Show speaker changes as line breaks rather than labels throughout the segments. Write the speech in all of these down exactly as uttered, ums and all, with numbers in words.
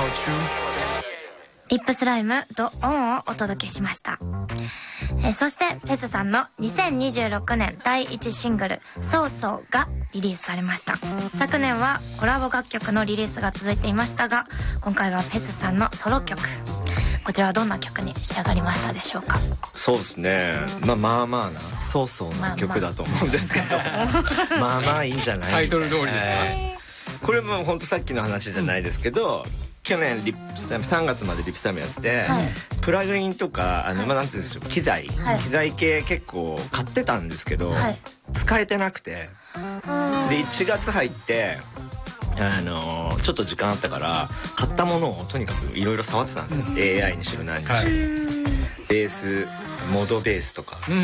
リップスライムドオンをお届けしました。えー、そしてペスさんのにせんにじゅうろくねんだいいちシングルそうそうがリリースされました。昨年はコラボ楽曲のリリースが続いていましたが、今回はペスさんのソロ曲、こちらはどんな曲に仕上がりましたでしょうか？
そうですね、まあまあまあなそうそうな曲だと思うんですけど、まあまあまあいいんじゃない、
タイトル通りですか？
これも本当さっきの話じゃないですけど、去年リップスライムさんがつまでリップスライムやってて、はい、プラグインとかあの、はい、まあなんていうんですか、機材、はい、機材系結構買ってたんですけど、はい、使えてなくて、でいちがつ入ってあのー、ちょっと時間あったから買ったものをとにかくいろいろ触ってたんですよ、うん、エーアイ にしろ何にしろ、はい、ベースモードベースとか、うん、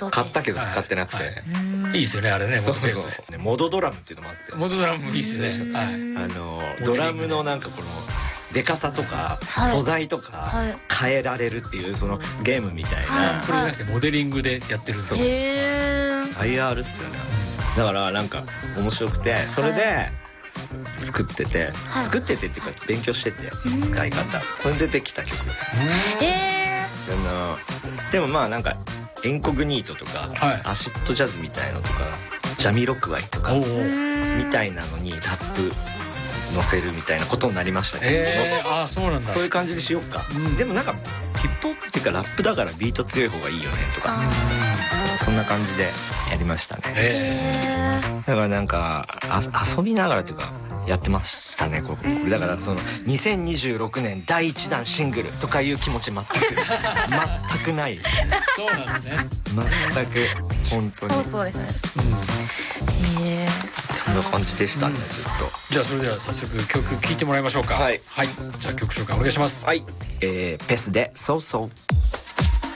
買ったけど使ってなくて、はいはい、
いいですよねあれね。
そうそうね、モードドラムっていうのもあって、
モードドラムもいいですよね、はい、
あのドラムのなんかこのでかさとか、はい、素材とか変えられるっていうそのゲームみたいな、
はい、これじゃなくてモデリングでやってるんですよ。
へ
ー アイアール っすよね。だからなんか面白くて、それで作ってて、はい、作っててっていうか勉強してて使い方、それでできた曲です。
へ
ー、あのでもまあなんかエンコグニートとか、はい、アシッドジャズみたいのとかジャミロクワイとかみたいなのにラップ載せるみたいなことになりましたけど、
えー、あそうなんだ、
そういう感じにしようか、うん、でもなんかヒップホップっていうかラップだからビート強い方がいいよねとか、そんな感じでやりましたね。
えー、
だからなんかあ遊びながらというかやってましたね、これ。だからそのにせんにじゅうろくねんだいいちだんシングルとかいう気持ち全く全くないですね。
そうなんですね。
全く本当に
そうそうですね、うん、へえ、
そんな感じでしたね、うん、ずっと。
じゃあそれでは早速曲聴いてもらいましょうか。はい、はい、じゃあ曲紹介お願いします。
はい、えー、ペスでそうそう。